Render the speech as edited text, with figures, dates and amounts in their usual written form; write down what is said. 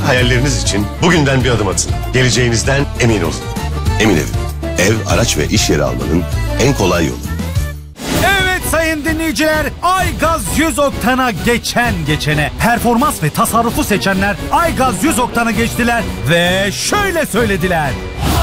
hayalleriniz için bugünden bir adım atın. Geleceğinizden emin olun. Emin Ev, araç ve iş yeri almanın en kolay yolu. Evet sayın dinleyiciler, Aygaz 100 oktana geçene performans ve tasarrufu seçenler Aygaz 100 oktana geçtiler ve şöyle söylediler.